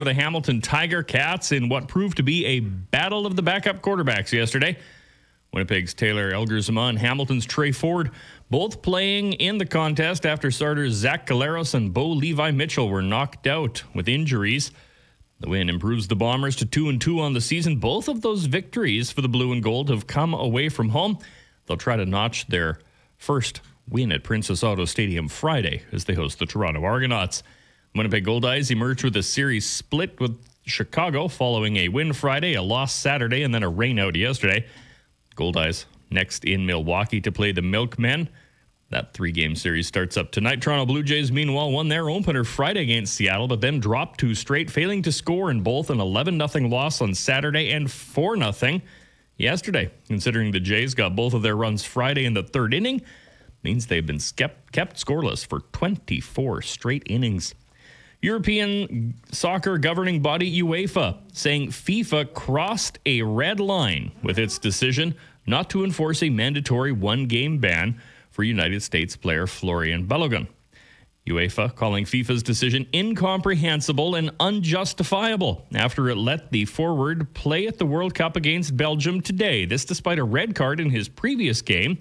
the Hamilton Tiger Cats in what proved to be a battle of the backup quarterbacks yesterday. Winnipeg's Taylor Elgersma and Hamilton's Trey Ford both playing in the contest after starters Zach Galeros and Bo Levi Mitchell were knocked out with injuries. The win improves the Bombers to 2-2 on the season. Both of those victories for the Blue and Gold have come away from home. They'll try to notch their first win at Princess Auto Stadium Friday as they host the Toronto Argonauts. Winnipeg Goldeyes emerged with a series split with Chicago following a win Friday, a loss Saturday, and then a rainout yesterday. Goldeyes next in Milwaukee to play the Milkmen. That 3-game series starts up tonight. Toronto Blue Jays, meanwhile, won their opener Friday against Seattle, but then dropped 2 straight, failing to score in both an 11-0 loss on Saturday and 4-0 yesterday. Considering the Jays got both of their runs Friday in the 3rd inning, means they've been kept scoreless for 24 straight innings. European soccer governing body UEFA saying FIFA crossed a red line with its decision not to enforce a mandatory 1-game ban for United States player Florian Balogun. UEFA calling FIFA's decision incomprehensible and unjustifiable after it let the forward play at the World Cup against Belgium today. This despite a red card in his previous game.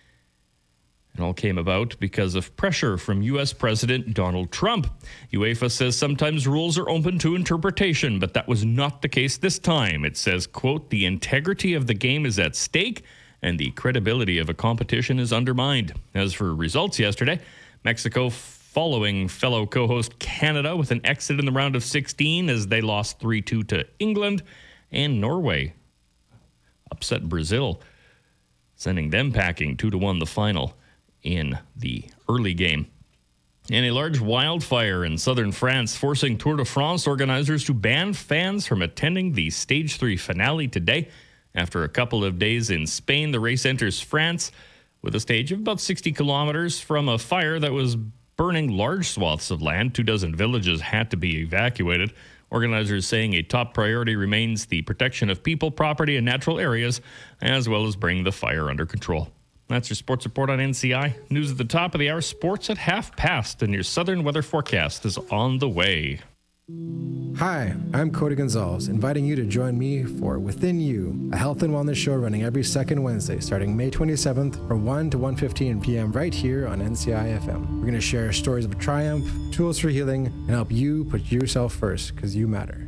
It all came about because of pressure from U.S. President Donald Trump. UEFA says sometimes rules are open to interpretation, but that was not the case this time. It says, quote, the integrity of the game is at stake and the credibility of a competition is undermined. As for results yesterday, Mexico following fellow co-host Canada with an exit in the round of 16 as they lost 3-2 to England, and Norway upset Brazil, sending them packing 2-1 the final in the early game. And a large wildfire in southern France forcing Tour de France organizers to ban fans from attending the Stage 3 finale today. After a couple of days in Spain, the race enters France with a stage of about 60 kilometers from a fire that was burning large swaths of land. 24 villages had to be evacuated. Organizers saying a top priority remains the protection of people, property, and natural areas, as well as bringing the fire under control. That's your sports report on NCI. News at the top of the hour, sports at 1:30, and your southern weather forecast is on the way. Hi, I'm Cody Gonzalez, inviting you to join me for Within You, a health and wellness show running every second Wednesday, starting May 27th from 1 to 1:15 p.m. right here on NCI FM. We're going to share stories of triumph, tools for healing, and help you put yourself first, because you matter.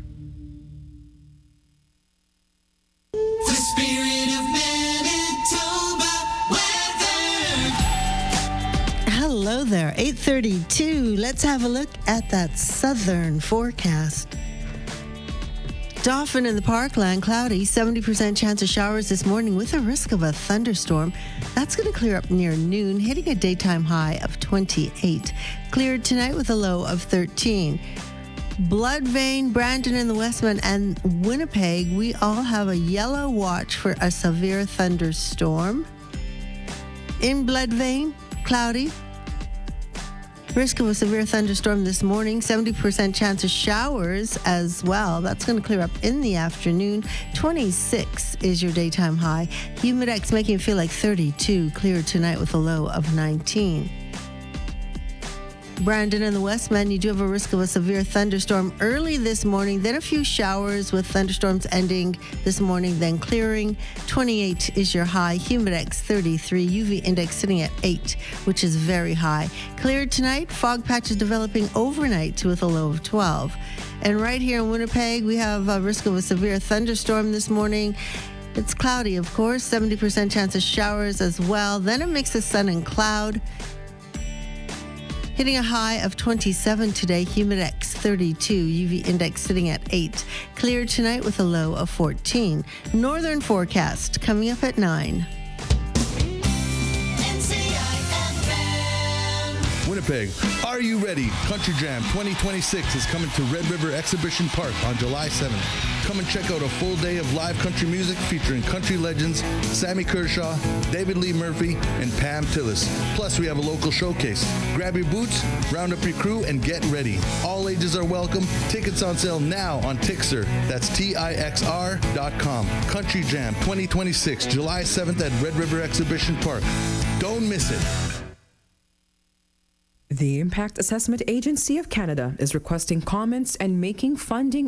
The spirit of Manitoba weather. Hello there, 8:32. Let's have a look at that southern forecast. Dauphin in the Parkland, cloudy, 70% chance of showers this morning with a risk of a thunderstorm. That's going to clear up near noon, hitting a daytime high of 28. Cleared tonight with a low of 13. Bloodvein, Brandon in the Westman, and Winnipeg, we all have a yellow watch for a severe thunderstorm. In Bloodvein, cloudy. Risk of a severe thunderstorm this morning, 70% chance of showers as well. That's going to clear up in the afternoon. 26 is your daytime high. Humidex making it feel like 32. Clear tonight with a low of 19. Brandon and the Westman, you do have a risk of a severe thunderstorm early this morning, then a few showers with thunderstorms ending this morning, then clearing. 28 is your high. Humidex 33. UV index sitting at 8, which is very high. Cleared tonight. Fog patches developing overnight with a low of 12. And right here in Winnipeg, we have a risk of a severe thunderstorm this morning. It's cloudy, of course. 70% chance of showers as well. Then a mix of sun and cloud. Hitting a high of 27 today, Humidex 32, UV index sitting at 8. Cleared tonight with a low of 14. Northern forecast coming up at 9. Winnipeg, are you ready? Country Jam 2026 is coming to Red River Exhibition Park on July 7th. Come and check out a full day of live country music featuring country legends Sammy Kershaw, David Lee Murphy, and Pam Tillis. Plus, we have a local showcase. Grab your boots, round up your crew, and get ready. All ages are welcome. Tickets on sale now on Tixr. That's TIXR.com. Country Jam 2026, July 7th at Red River Exhibition Park. Don't miss it. The Impact Assessment Agency of Canada is requesting comments and making funding